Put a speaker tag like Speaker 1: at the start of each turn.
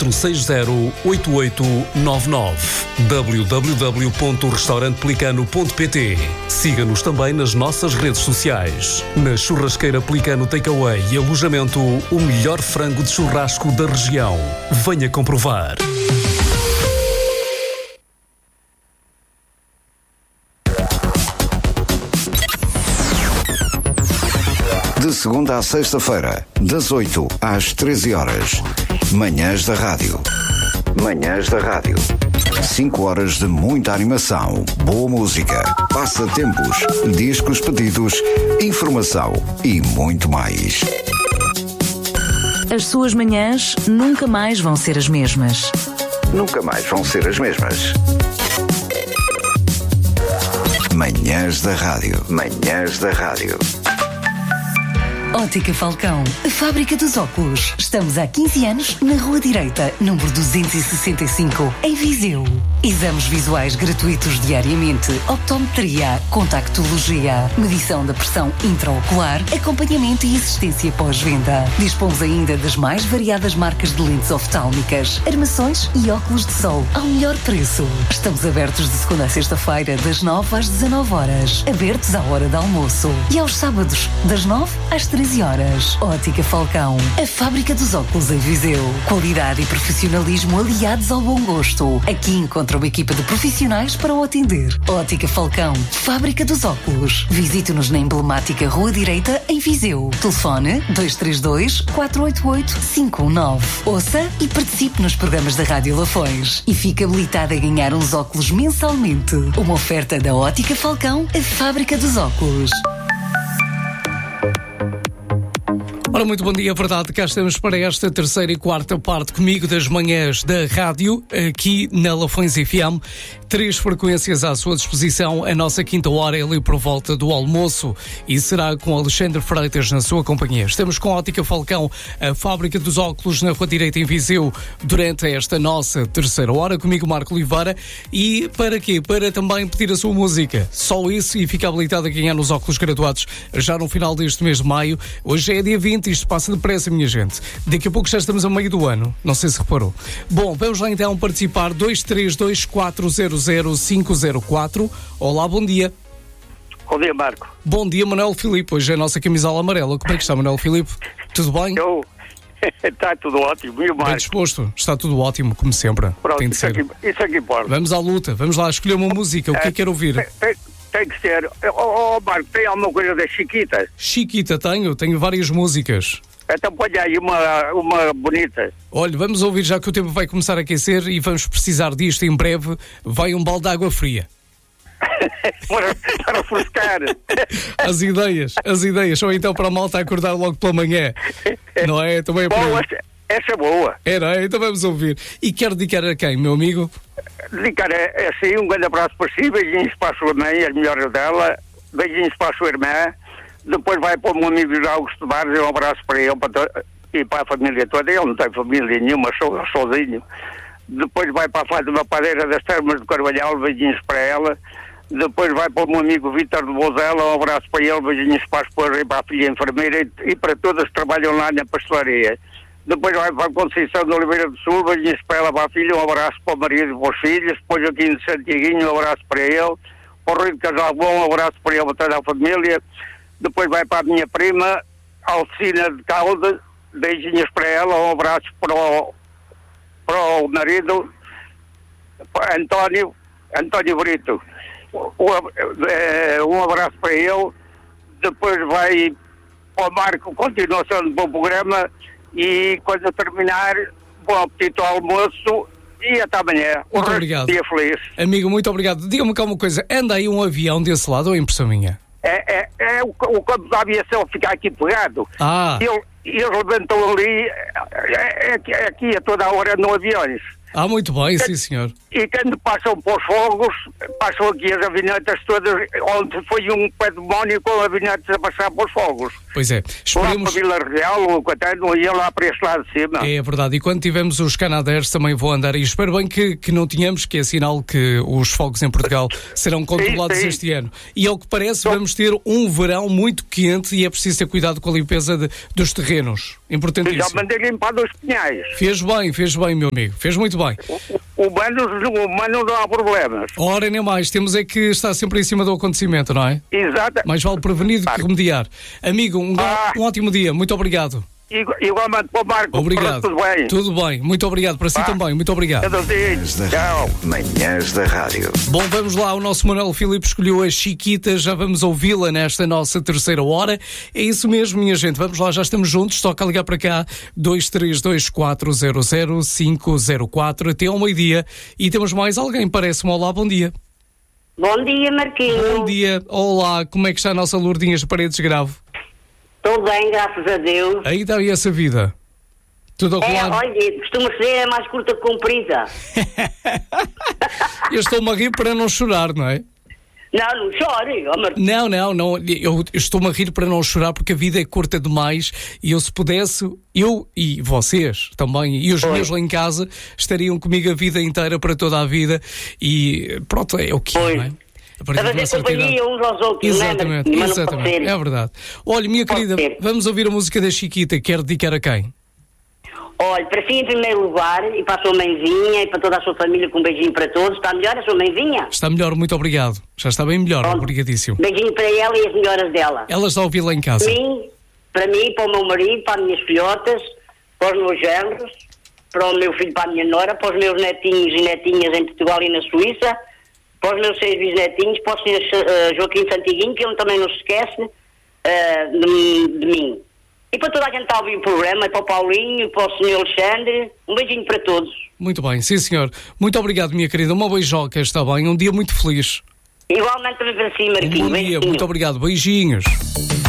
Speaker 1: 984608899. www.restaurantepelicano.pt. Siga-nos também nas nossas redes sociais. Na Churrasqueira Pelicano Takeaway e alojamento, o melhor frango de churrasco da região. Venha comprovar.
Speaker 2: De segunda à sexta-feira, das 8 às 13 horas. Manhãs da Rádio. Manhãs da Rádio. 5 horas de muita animação, boa música, passatempos, discos pedidos, informação e muito mais.
Speaker 3: As suas manhãs nunca mais vão ser as mesmas.
Speaker 2: Nunca mais vão ser as mesmas. Manhãs da Rádio. Manhãs da Rádio.
Speaker 3: Ótica Falcão, a fábrica dos óculos. Estamos há 15 anos na Rua Direita, número 265, em Viseu. Exames visuais gratuitos diariamente, optometria, contactologia, medição da pressão intraocular, acompanhamento e assistência pós-venda. Dispomos ainda das mais variadas marcas de lentes oftálmicas, armações e óculos de sol ao melhor preço. Estamos abertos de segunda a sexta-feira, das 9 às 19 horas. Abertos à hora de almoço. E aos sábados, das 9 às 13 horas. Ótica Falcão, a fábrica dos óculos em Viseu. Qualidade e profissionalismo aliados ao bom gosto. Aqui encontra uma equipa de profissionais para o atender. Ótica Falcão, fábrica dos óculos. Visite-nos na emblemática Rua Direita, em Viseu. Telefone 232-488-519. Ouça e participe nos programas da Rádio Lafões. E fique habilitado a ganhar uns óculos mensalmente. Uma oferta da Ótica Falcão, a fábrica dos óculos.
Speaker 4: Ora, muito bom dia, é verdade, cá estamos para esta terceira e quarta parte comigo das manhãs da rádio, aqui na Lafões FM. 3 frequências à sua disposição, a nossa quinta hora é ali por volta do almoço e será com Alexandre Freitas na sua companhia. Estamos com a Ótica Falcão, a fábrica dos óculos na Rua Direita em Viseu, durante esta nossa terceira hora, comigo Marco Oliveira. E para quê? Para também pedir a sua música. Só isso e fica habilitado a ganhar os óculos graduados já no final deste mês de maio. Hoje é dia 20, isto passa depressa, minha gente. Daqui a pouco já estamos a meio do ano, não sei se reparou. Bom, vamos lá então participar. 232-400-504. Olá, bom dia.
Speaker 5: Bom dia, Marco.
Speaker 4: Bom dia, Manuel Filipe. Hoje é a nossa camisola amarela. Como é que está, Manuel Filipe? Tudo bem?
Speaker 5: Está tudo ótimo. E o Marco?
Speaker 4: Bem disposto. Está tudo ótimo, como sempre.
Speaker 5: Pronto,
Speaker 4: tem de ser.
Speaker 5: Isso aqui importa.
Speaker 4: Vamos à luta. Vamos lá escolher uma música. O que é que quer ouvir?
Speaker 5: Tem que ser. Marco, tem alguma coisa da Chiquita?
Speaker 4: Chiquita, tenho várias músicas.
Speaker 5: Então põe aí uma bonita.
Speaker 4: Olha, vamos ouvir já que o tempo vai começar a aquecer e vamos precisar disto em breve. Vai um balde de água fria.
Speaker 5: para refrescar.
Speaker 4: As ideias. Ou então para a malta acordar logo pela manhã. Não é? Também é
Speaker 5: boa, essa é boa.
Speaker 4: Era, então vamos ouvir. E quero dedicar a quem, meu amigo?
Speaker 5: Dedicar assim, um grande abraço para si, beijinhos para a sua mãe, as melhores dela, beijinhos para a sua irmã. Depois vai para o meu amigo Augusto Barros, um abraço para ele e para a família toda. Ele não tem família nenhuma, sozinho. Depois vai para a Fátima Padeira das Termas do Carvalhal, beijinhos para ela. Depois vai para o meu amigo Vítor de Bozela, um abraço para ele, beijinhos para a esposa e para a filha enfermeira e para todas que trabalham lá na pastelaria. Depois vai para a Conceição de Oliveira do Sul, beijinhos para ela, para a filha, um abraço para o marido e para os filhos. Depois aqui em Santiaguinho, um abraço para ele. Para o Rui de Casalbom, um abraço para ele, para toda a família. Depois vai para a minha prima, Alcina de Calde, beijinhos para ela, um abraço para o marido, António Brito. Um abraço para ele. Depois vai para o Marco, continuação do bom programa. E quando terminar, bom apetite ao almoço e até amanhã.
Speaker 4: Muito obrigado.
Speaker 5: Dia feliz.
Speaker 4: Amigo, muito obrigado. Diga-me cá uma coisa, anda aí um avião desse lado ou é impressão minha?
Speaker 5: O campo da aviação fica aqui pegado. Eles levantam ali, aqui a toda a hora no aviões.
Speaker 4: Muito bem, sim, senhor.
Speaker 5: E quando passam para os fogos, passam aqui as avinetas todas, onde foi um pandemónio com avinetas a passar para os fogos.
Speaker 4: Pois é, esperemos...
Speaker 5: Lá para Vila Real, ou até não ia lá para este lado de cima.
Speaker 4: É verdade, e quando tivermos os Canadaires também vou andar, e espero bem que não tenhamos, que é sinal que os fogos em Portugal serão controlados este ano. E ao que parece vamos ter um verão muito quente e é preciso ter cuidado com a limpeza dos terrenos. Importantíssimo.
Speaker 5: Já mandei limpar dos pinhais.
Speaker 4: Fez bem, meu amigo, fez muito bem.
Speaker 5: O humano não há problemas.
Speaker 4: Ora, nem mais, temos é que estar sempre em cima do acontecimento, não é?
Speaker 5: Exato.
Speaker 4: Mais vale prevenir do que remediar. Amigo, um ótimo dia, muito obrigado.
Speaker 5: Igualmente para o Marco.
Speaker 4: Obrigado. Tudo bem, muito obrigado. Para si também, muito obrigado.
Speaker 2: Tchau. Manhãs da Rádio.
Speaker 4: Bom, vamos lá, o nosso Manuel Filipe escolheu a Chiquita, já vamos ouvi-la nesta nossa terceira hora. É isso mesmo, minha gente, vamos lá, já estamos juntos, toca ligar para cá, 232400504 até ao meio-dia. E temos mais alguém, parece-me. Olá, bom dia.
Speaker 6: Bom dia, Marquinhos.
Speaker 4: Bom dia, olá, como é que está a nossa Lourdinha de Paredes Grave?
Speaker 6: Estou bem, graças a Deus.
Speaker 4: Aí está aí essa vida. Tudo ao claro.
Speaker 6: Olha, costuma ser é mais curta que comprida.
Speaker 4: Eu estou-me a rir para não chorar, não é?
Speaker 6: Não chore.
Speaker 4: Não. Eu estou-me a rir para não chorar porque a vida é curta demais e eu, se pudesse, eu e vocês também, e os meus lá em casa, estariam comigo a vida inteira para toda a vida e pronto, é o que é, não é?
Speaker 6: A fazer companhia uns aos outros.
Speaker 4: Exatamente,
Speaker 6: não é?
Speaker 4: exatamente, é verdade. Olha, minha querida, vamos ouvir a música da Chiquita. Quer dedicar a quem?
Speaker 6: Olha, para si em primeiro lugar, e para a sua mãezinha e para toda a sua família, com um beijinho para todos. Está melhor a sua mãezinha?
Speaker 4: Está melhor, muito obrigado. Já está bem melhor, obrigadíssimo.
Speaker 6: Beijinho para ela e as melhoras dela.
Speaker 4: Ela está a ouvir lá em casa.
Speaker 6: Para mim, para o meu marido, para as minhas filhotas, para os meus genros, para o meu filho, para a minha nora, para os meus netinhos e netinhas em Portugal e na Suíça, para os meus 6 bisnetinhos, para o Sr. Joaquim Santiguinho, que ele também não se esquece de mim. E para toda a gente que está a ouvir o programa, e para o Paulinho, e para o Sr. Alexandre, um beijinho para todos.
Speaker 4: Muito bem, sim senhor. Muito obrigado, minha querida. Uma beijoca, está bem? Um dia muito feliz.
Speaker 6: Igualmente também para si, Marquinhos.
Speaker 4: Um bom dia, muito obrigado. Beijinhos.